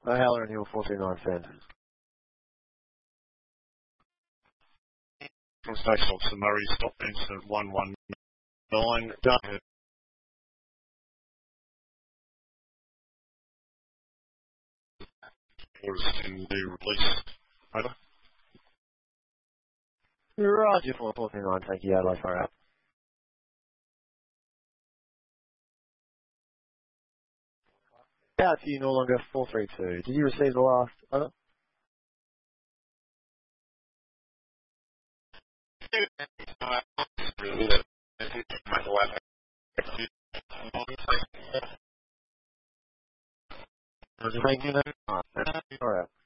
Howler and Hill 429 Sanders. From Station Officer Murray, stop incident 119, done. Orders in the release. Over. Roger, 429, thank you, Adelaide, far out. Out to you, no longer 432. Did you receive the last? Over. Thank you, no. All right.